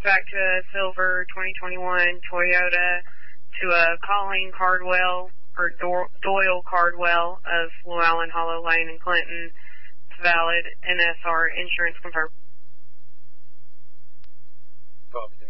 back to a silver 2021 Toyota to a Colleen Cardwell, or Doyle Cardwell of Llewellyn Hollow Lane in Clinton. It's valid. NSR insurance confirmed. Probably